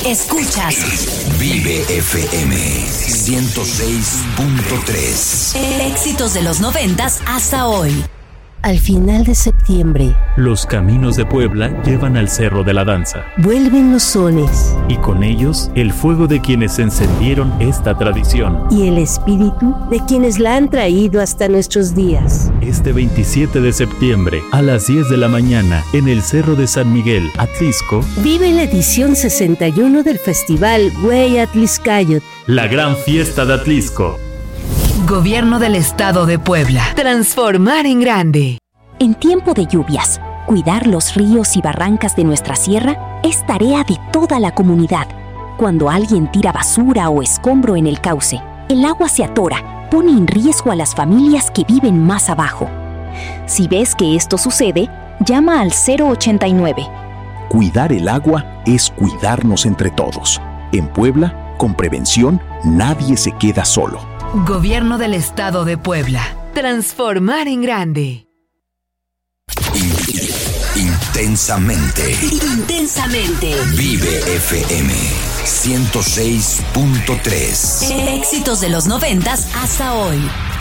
Escuchas Vive FM 106.3. Éxitos de los 90s hasta hoy. Al final de septiembre, los caminos de Puebla llevan al Cerro de la Danza. vuelven los sones Y con ellos, el fuego de quienes encendieron esta tradición. y el espíritu de quienes la han traído hasta nuestros días. Este 27 de septiembre, a las 10 de la mañana, en el Cerro de San Miguel, Atlisco, Vive la edición 61 del Festival Güey Atliscayot. la gran fiesta de Atlisco. Gobierno del Estado de Puebla. Transformar en grande. En tiempo de lluvias, cuidar los ríos y barrancas de nuestra sierra es tarea de toda la comunidad. Cuando alguien tira basura o escombro en el cauce, el agua se atora, pone en riesgo a las familias que viven más abajo. Si ves que esto sucede, llama al 089. Cuidar el agua es cuidarnos entre todos. En Puebla, con prevención, nadie se queda solo. Gobierno del Estado de Puebla. Transformar en grande. Intensamente. Intensamente. Vive FM 106.3. Éxitos de los 90s hasta hoy.